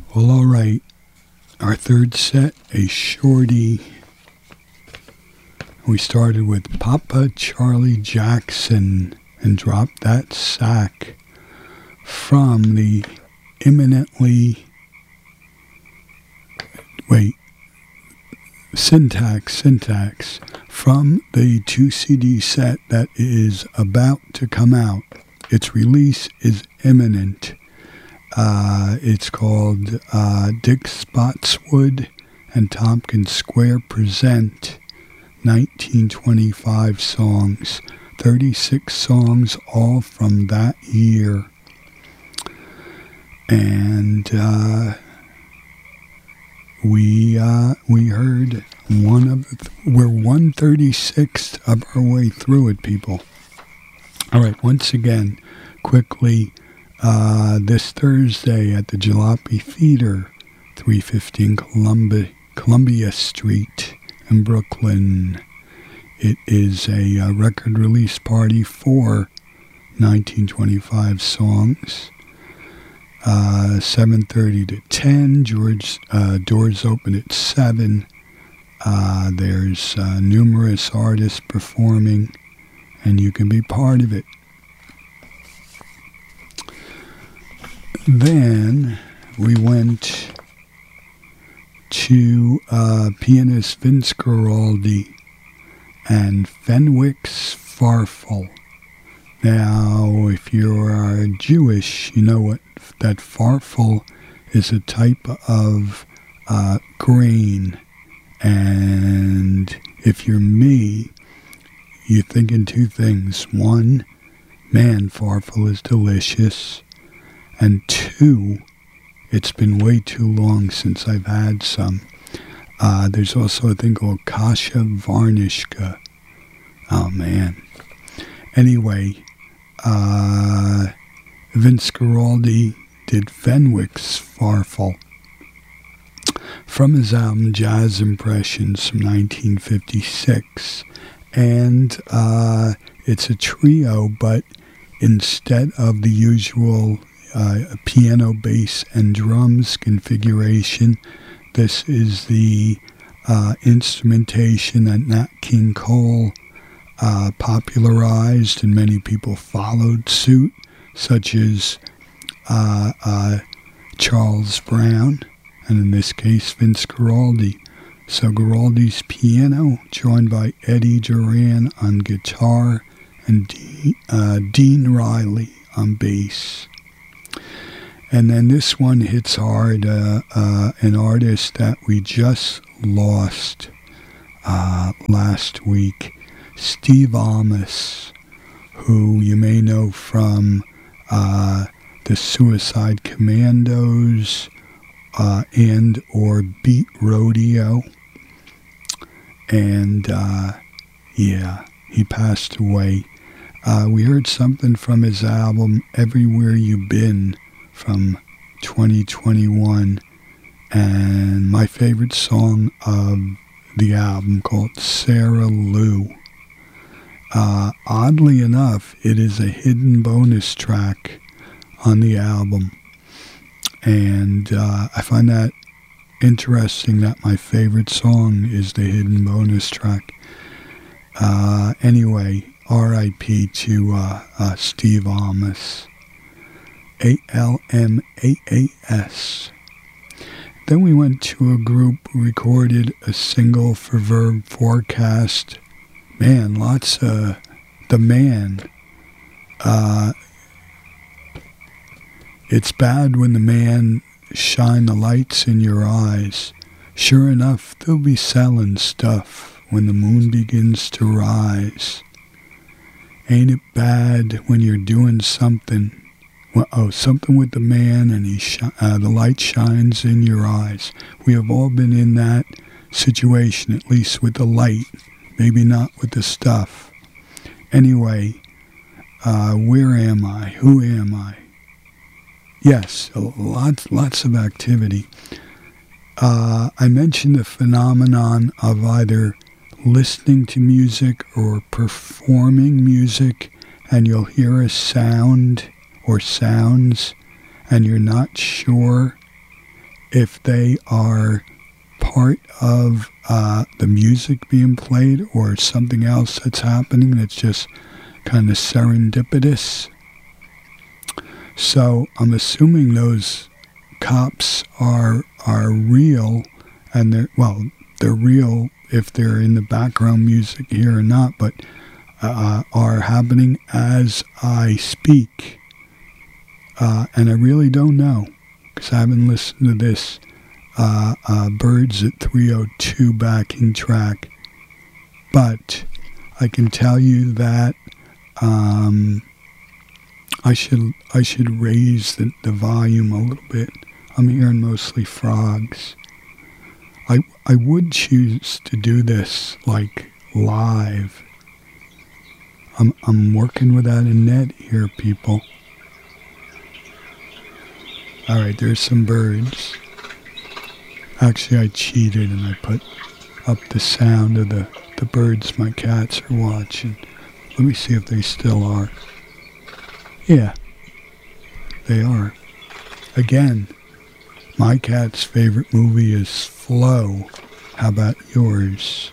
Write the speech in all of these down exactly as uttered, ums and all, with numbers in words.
Well, all right. Our third set, a shorty. We started with Papa Charlie Jackson and dropped that sack from the imminently, wait, Syntax, Syntax, from the two C D set that is about to come out. Its release is imminent. Uh, it's called uh, Dick Spotswood and Tompkins Square present nineteen twenty-five songs, thirty-six songs, all from that year. And uh, we uh, we heard one of the th- we're one thirty-sixth of our way through it, people. All right, once again, quickly, uh, this Thursday at the Jalopy Theater, three fifteen Columbia, Columbia Street in Brooklyn. It is a uh, record release party for nineteen twenty-five songs. Uh, seven thirty to ten. George uh, doors open at seven. Uh, there's uh, numerous artists performing, and you can be part of it. Then we went to uh, pianist Vince Guaraldi and Fenwick's Farfel. Now, if you are Jewish, you know what that farfel is, a type of uh, grain. And if you're me, you're thinking two things. One, man, farfel is delicious. And two, it's been way too long since I've had some. Uh, there's also a thing called kasha varnishka. Oh, man. Anyway, uh, Vince Guaraldi did Fenwick's Farfel from his album Jazz Impressions from nineteen fifty-six. And uh, it's a trio, but instead of the usual uh, piano, bass, and drums configuration, this is the uh, instrumentation that Nat King Cole uh, popularized, and many people followed suit, such as uh, uh, Charles Brown, and in this case, Vince Guaraldi. So Guaraldi's piano, joined by Eddie Duran on guitar, and D- uh, Dean Riley on bass. And then this one hits hard, uh, uh, an artist that we just lost uh, last week, Steve Almus, who you may know from uh, the Suicide Commandos uh, and or Beat Rodeo. And uh, yeah, he passed away. Uh, we heard something from his album Everywhere You Been from twenty twenty-one, and my favorite song of the album, called Sarah Lou. Uh, oddly enough, it is a hidden bonus track on the album, and uh, I find that interesting that my favorite song is the hidden bonus track. Uh, anyway, R I P to uh, uh, Steve Almus. A L M A A S. Then we went to a group who recorded a single for Verb Forecast. Man, lots of the man. Uh, it's bad when the man shine the lights in your eyes. Sure enough, they'll be selling stuff when the moon begins to rise. Ain't it bad when you're doing something? Well, oh, something with the man, and he sh- uh, the light shines in your eyes. We have all been in that situation, at least with the light, maybe not with the stuff. Anyway, uh, where am I? Who am I? Yes, lots, lots of activity. Uh, I mentioned the phenomenon of either listening to music or performing music, and you'll hear a sound or sounds, and you're not sure if they are part of uh, the music being played or something else that's happening that's just kind of serendipitous. So I'm assuming those cops are are real, and they're, well, they're real if they're in the background music here or not, but uh, are happening as I speak. Uh, and I really don't know, because I haven't listened to this uh, uh, Birds at three oh two backing track. But I can tell you that um, I should I should raise the, the volume a little bit. I'm hearing mostly frogs. I I would choose to do this like live. I'm I'm working without a net here, people. All right, there's some birds. Actually, I cheated and I put up the sound of the, the birds my cats are watching. Let me see if they still are. Yeah, they are. Again, my cat's favorite movie is Flow. How about yours?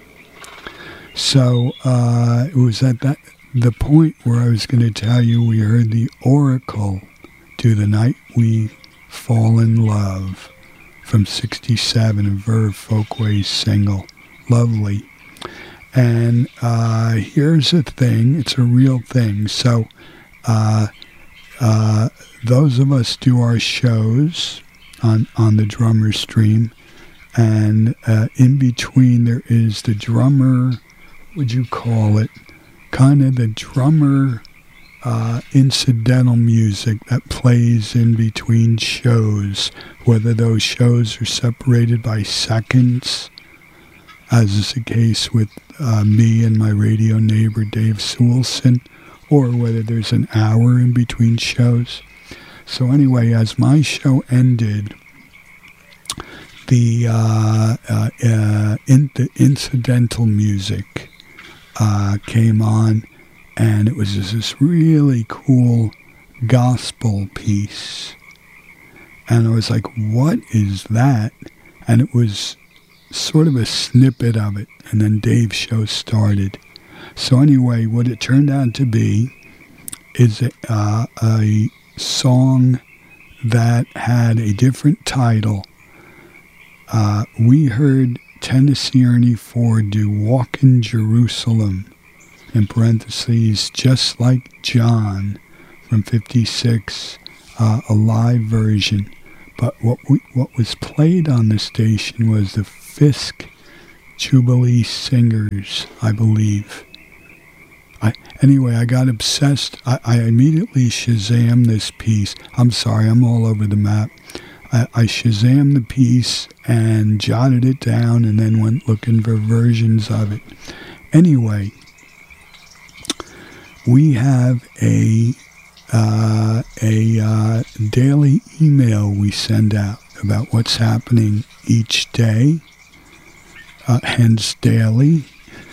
So uh, it was at that the point where I was going to tell you we heard the Oracle do The Night We Fall in Love from sixty-seven, a Verve Folkways single. Lovely. And uh, here's a thing. It's a real thing. So uh, uh, those of us do our shows on, on the Drummer Stream. And uh, in between there is the drummer, what would you call it? Kind of the drummer uh, incidental music that plays in between shows, whether those shows are separated by seconds, as is the case with uh, me and my radio neighbor Dave Sewellson, or whether there's an hour in between shows. So anyway, as my show ended, the, uh, uh, uh, in, the incidental music uh, came on, and it was just this really cool gospel piece. And I was like, what is that? And it was sort of a snippet of it, and then Dave's show started. So anyway, what it turned out to be is a, uh, a song that had a different title. Uh, we heard Tennessee Ernie Ford do Walk in Jerusalem, in parentheses, just like John from fifty-six, uh, a live version. But what we, what was played on the station was the Fisk Jubilee Singers, I believe. I, anyway, I got obsessed. I, I immediately Shazammed this piece. I'm sorry, I'm all over the map. I, I Shazammed the piece and jotted it down and then went looking for versions of it. Anyway, we have a uh, a uh, daily email we send out about what's happening each day, uh, hence daily,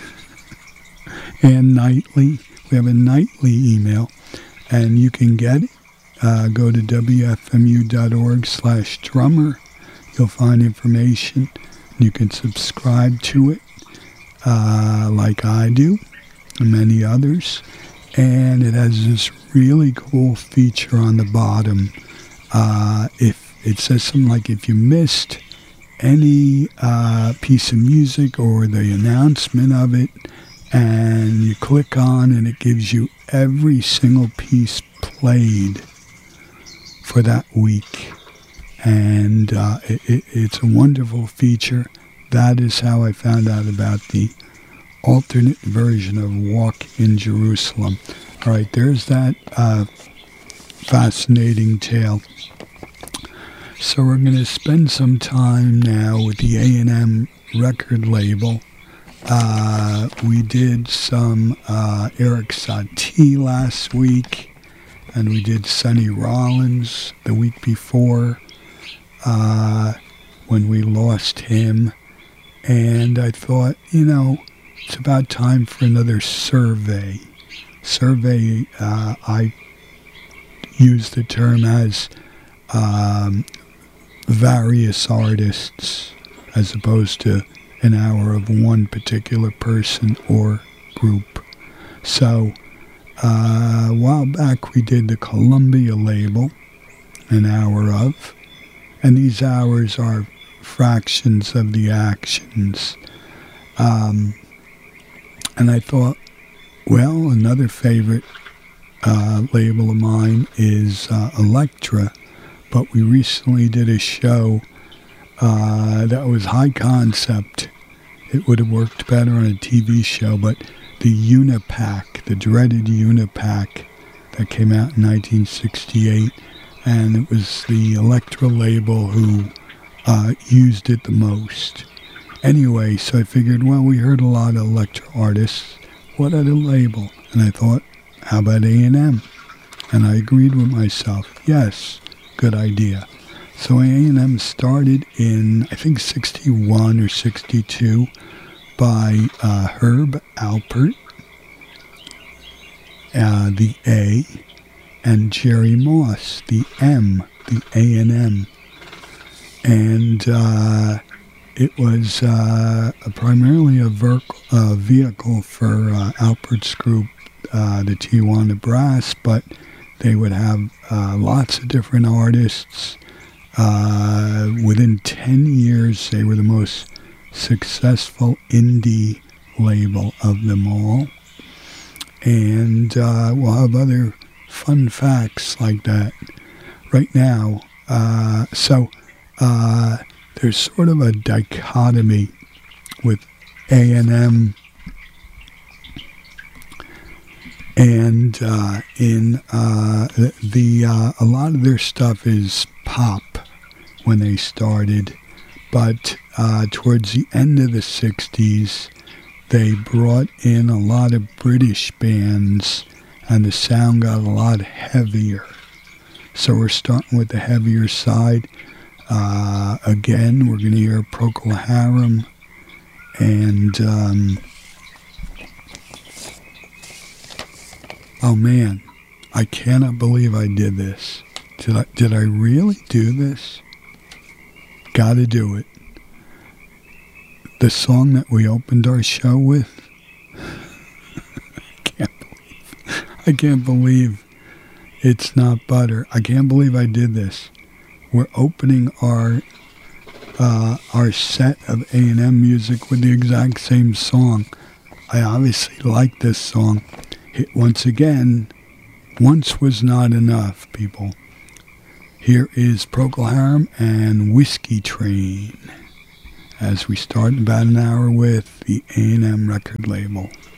and nightly. We have a nightly email, and you can get it. Uh, go to W F M U dot org slash drummer. You'll find information. You can subscribe to it, uh, like I do, and many others. And it has this really cool feature on the bottom. Uh, if it says something like, if you missed any uh, piece of music or the announcement of it, and you click on, and it gives you every single piece played for that week. And uh, it, it, it's a wonderful feature. That is how I found out about the alternate version of Walk in Jerusalem. All right, there's that uh, fascinating tale. So we're going to spend some time now with the A and M record label. Uh, we did some uh, Eric Satie last week, and we did Sonny Rollins the week before uh, when we lost him. And I thought, you know, it's about time for another survey. Survey, uh, I use the term as um, various artists as opposed to an hour of one particular person or group. So uh, a while back we did the Columbia label, an hour of, and these hours are fractions of the actions. Um, and I thought, well, another favorite uh, label of mine is uh, Elektra, but we recently did a show uh, that was high concept. It would have worked better on a T V show, but the Unipack, the dreaded Unipack that came out in nineteen sixty-eight, and it was the Elektra label who uh, used it the most. Anyway, so I figured, well, we heard a lot of Elektra artists. What other label? And I thought, how about A and M? And I agreed with myself. Yes, good idea. So A and M started in, I think, sixty-one or sixty-two by uh, Herb Alpert, uh, the A, and Jerry Moss, the M, the A and M. And uh, it was uh, primarily a, ver- a vehicle for uh, Alpert's group, uh, the Tijuana Brass, but they would have uh, lots of different artists. Uh, within ten years, they were the most successful indie label of them all. And uh, we'll have other fun facts like that right now. Uh, so uh, there's sort of a dichotomy with A and M and uh, in uh, the uh, a lot of their stuff is pop when they started, but uh, towards the end of the sixties, they brought in a lot of British bands, and the sound got a lot heavier. So we're starting with the heavier side. Uh, again, we're going to hear Procol Harum, and um, oh man, I cannot believe I did this. Did I, did I really do this? Gotta do it. The song that we opened our show with, I can't believe, I can't believe it's not butter. I can't believe I did this. We're opening our uh, our set of A and M music with the exact same song. I obviously like this song. It, once again, once was not enough, people. Here is Procol Harum and Whiskey Train as we start in about an hour with the A and M record label.